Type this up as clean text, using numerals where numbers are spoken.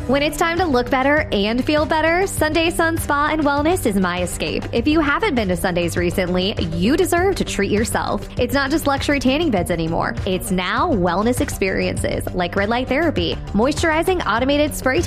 When it's time to look better and feel better, Sunday Sun Spa and Wellness is my escape. If you haven't been to Sundays recently, you deserve to treat yourself. It's not just luxury tanning beds anymore. It's now wellness experiences like red light therapy, moisturizing automated spray